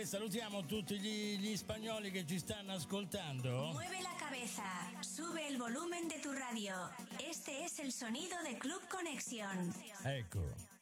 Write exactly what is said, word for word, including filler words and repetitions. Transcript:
che salutiamo tutti gli, gli spagnoli che ci stanno ascoltando. Mueve la cabeza, sube el volumen de tu radio. Este es el sonido de Club Conexión. Ecco.